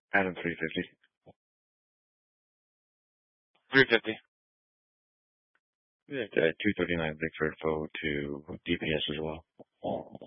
Adam 350. 350. Yeah, 239 Vic Fairfoe to DPS as well.